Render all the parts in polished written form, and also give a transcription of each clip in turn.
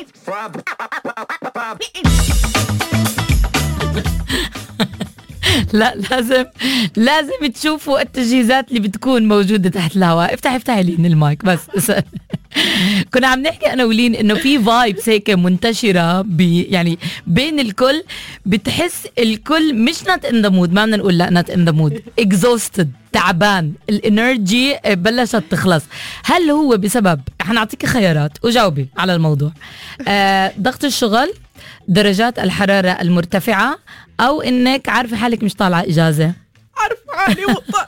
لا لازم تشوفوا التجهيزات اللي بتكون موجودة تحت الهواء. افتحي لين المايك بس. كنا عم نحكي أنا ولين إنه في فايبس هيك منتشرة يعني بين الكل، بتحس الكل مش not in the mood، ما بدنا نقول لا not in the mood، exhausted، تعبان، الانرجي بلشت تخلص. هل هو بسبب، حنعطيك خيارات وجاوبي على الموضوع، ضغط الشغل، درجات الحرارة المرتفعة، أو إنك عارفة حالك مش طالعة إجازة؟ عارفة حالي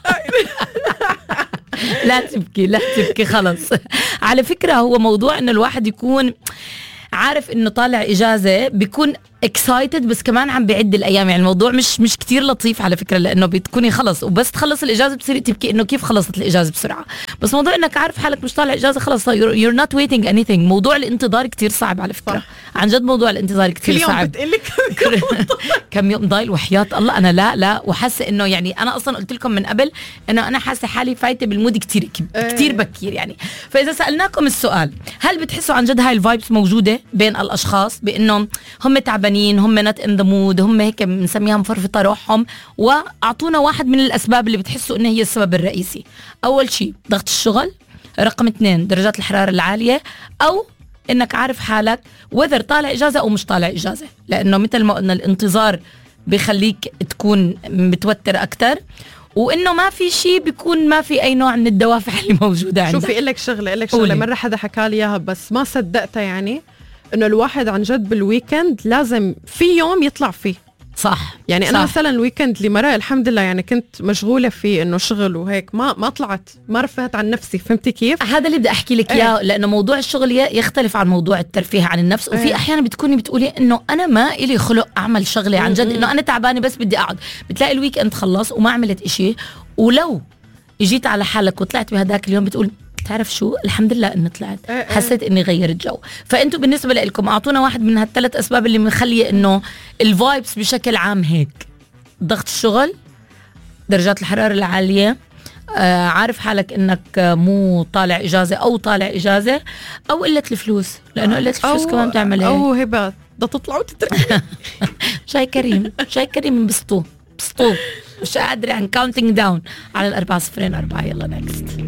لا تبكي خلص. على فكرة هو موضوع إنه الواحد يكون عارف إنه طالع إجازة بيكون excited، بس كمان عم بعد الأيام. يعني الموضوع مش كتير لطيف على فكرة، لأنه بتكوني خلص وبس تخلص الإجازة بتصيري تبكي إنه كيف خلصت الإجازة بسرعة. بس موضوع إنك عارف حالك مش طالع إجازة خلص you're not waiting anything. موضوع الانتظار كتير صعب على فكرة. صح. عن جد موضوع الانتظار كتير صعب. كل يوم بتقلك كم يوم ضايل وحياة الله. أنا لا وحاسة إنه يعني أنا أصلا قلت لكم من قبل إنه أنا حاسة حالي فايتة بالمود كتير بكير يعني. فإذا سألناكم السؤال، هل بتحسوا عن جد هاي الفايبس موجودة بين الأشخاص بإنه هم تعبانين، هم نت ان ذا مود، هم هيك بنسميها مفرفطة روحهم؟ وأعطونا واحد من الأسباب اللي بتحسوا إنه هي السبب الرئيسي. أول شيء ضغط الشغل، رقم 2 درجات الحرارة العالية، أو إنك عارف حالك وذر طالع إجازة أو مش طالع إجازة. لأنه مثل ما قلنا الانتظار بيخليك تكون متوتر أكتر، وإنه ما في شيء بيكون ما في أي نوع من الدوافع اللي موجودة عندك. شوفي لك شغلة مرة حدا حكى لي إياها بس ما صدقتها، يعني إنه الواحد عن جد بالويكند لازم في يوم يطلع فيه. صح. يعني أنا مثلا الويكند اللي مرة الحمد لله يعني كنت مشغولة فيه إنه شغل وهيك، ما طلعت، ما رفعت عن نفسي. فهمتي كيف؟ هذا اللي بدي أحكي لك إياه. لأنه موضوع الشغل يختلف عن موضوع الترفيه عن النفس. وفي أحيانا بتكوني بتقولي إنه أنا ما إلي خلق أعمل شغلة عن جد، إنه أنا تعبانة بس بدي أقعد. بتلاقي الويكند خلص وما عملت إشي، ولو جيت على حالك وطلعت بهداك اليوم بتقول تعرف شو، الحمد لله اني طلعت، حسيت اني غيرت جو. فانتوا بالنسبه لكم اعطونا واحد من هالثلاث اسباب اللي مخليه انه الفايبس بشكل عام هيك. ضغط الشغل، درجات الحراره العاليه، عارف حالك انك مو طالع اجازه او طالع اجازه، او قله الفلوس. لانه قله الفلوس كمان بتعمل هيك. او هبات بدها تطلع وتترك. شاي كريم انبسطوا مش قادره. I'm counting down على 4-0-4. يلا next.